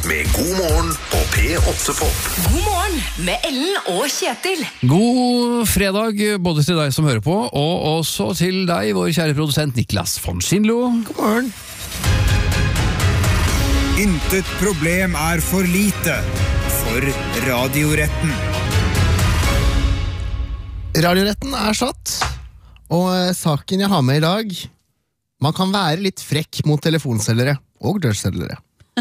med God morgen på P8 Pop. God morgen med Ellen og Kjetil. God fredag både til deg som hører på, og også til deg, vår kjære produsent Niklas von Schindlo. God morgen. Intet problem er for lite for Radioretten. Radioretten er satt, og saken jeg har med i dag, man kan være litt frekk mot telefonselgere og dørselgere.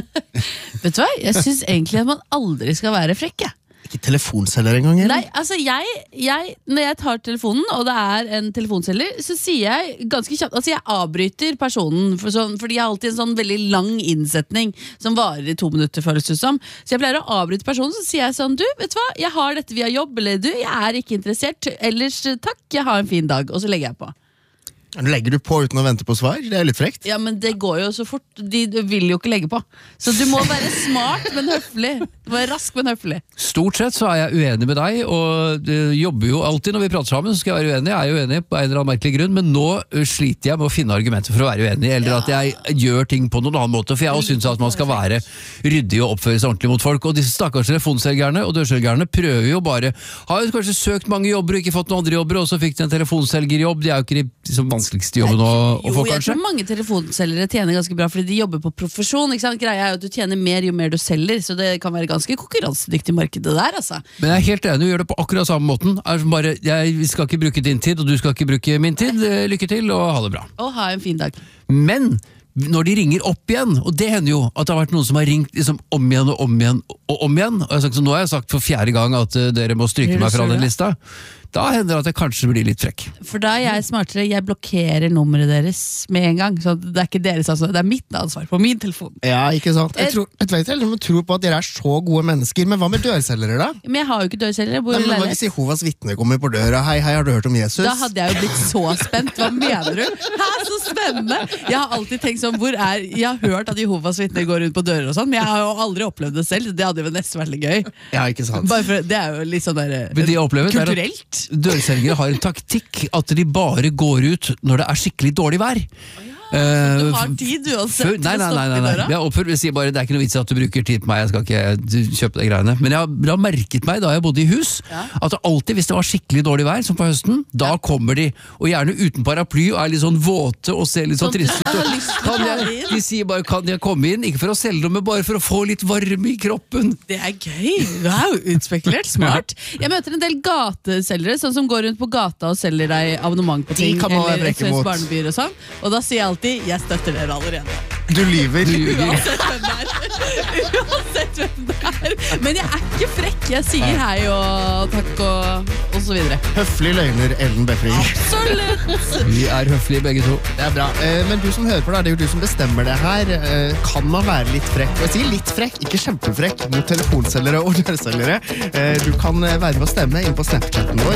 Vet du hva? Jeg synes egentlig at man aldri skal være frekk, jeg. Ikke telefonselger engang, eller? Nei, altså når jeg tar telefonen, og det er en telefonselger, så sier jeg ganske kjapt, altså jeg avbryter personen, fordi jeg har alltid en sånn veldig lang innsetning som varer i 2 minutter, føles det som. Så jeg pleier å avbryte personen, så sier jeg sånn, du, vet du hva, jeg har dette via jobb, eller du, jeg er ikke interessert, ellers takk, jeg har en fin dag, og så legger jeg på. Legger du på uten å vente på svar? Det er litt frekt. Ja, men det går jo så fort. De vil jo ikke legge på. Så du må være smart, men høflig. Du må være rask, men høflig. Stort sett så er jeg uenig med deg, og jobber jo alltid når vi prater sammen, så skal jeg være uenig. Jeg er jo uenig på en eller annen merkelig grunn, men nå sliter jeg med å finne argumenter for å være uenig, eller at jeg gjør ting på noen annen måte, for jeg også synes at man skal være ryddig og oppføre seg ordentlig mot folk, og disse stakkars telefonselgerne og dørselgerne prøver jo bare, har jo kanskje søkt mange jobber og ikke fått noen andre jobber, og så fikk de en telefonselgerjobb, de er jo ikke de som vanskeligste jobben å få, kanskje? Jeg tror mange telefonselgere tjener ganske bra, fordi de jobber på profesjon, ikke sant? Greia er jo at du tjener mer jo mer du selger, så det kan være ganske konkurransedyktig markedet der, altså. Men jeg er helt enig, du gjør det på akkurat samme måten. Bare, jeg skal ikke bruke din tid, og du skal ikke bruke min tid. Lykke til, og ha det bra. Og ha en fin dag. Men når de ringer opp igjen, og det hender jo at det har vært noen som har ringt liksom, om igjen og om igjen og om igjen, og så nå har jeg sagt for 4. gang at dere må stryke meg fra den lista, da hender det at jeg kanskje blir litt frekk. For da er jeg smartere, jeg blokkerer nummeret deres med en gang, så det er ikke deres ansvar, det er mitt ansvar på min telefon. Ja, ikke sant? Jeg vet ikke om du tror på at dere er så gode mennesker, men hva med dørselgere da? Men jeg har jo ikke dørselgere, jeg bor i Hva leilighet. hvis Jehovas vitner kommer på døra? Hei, har du hørt om Jesus? Da hadde jeg jo blitt så spent, hva mener du? Hæ, så spennende! Jeg har alltid tenkt sånn, jeg har hørt at Jehovas vitner går rundt på dører og sånn, men jeg har jo aldri opplevd det selv, det hadde jo nesten vært litt gøy. Ja, ikke sant? Bare for, det er jo litt sånn der, kulturelt. Dørselgere har en taktikk at de bare går ut når det er skikkelig dårlig vær. Du har tid uansett Nei, jeg sier bare, det er ikke noe vits at du bruker tid på meg, jeg skal ikke kjøpe de greiene. Men jeg har merket meg da jeg bodde i hus, at det alltid, hvis det var skikkelig dårlig vær, som på høsten, da kommer de, og gjerne uten paraply, og er litt sånn våte og ser litt sånn trist ut. De sier bare, kan jeg komme inn? Ikke for å selge dem, men bare for å få litt varme i kroppen. Det er gøy, du er jo utspekulert, smart. Jeg møter en del gateselgere, sånn som går rundt på gata og selger deg abonnement på ting, eller SOS Barnebyer og sånn, og da sier jeg alltid, jeg støtter dere allerede. Du lyver. Uansett hvem det er. Men jeg er ikke frekk. Jeg sier hei og takk og så videre. Høflig løgner, Ellen Befring. Absolutt. Vi er høflige begge to. Det er bra. Men du som hører på det er jo du som bestemmer det her. Kan man være litt frekk? Og jeg sier litt frekk, ikke kjempefrekk, mot telefonselgere og dørselgere. Du kan være med å stemme inn på Snapchatten vår.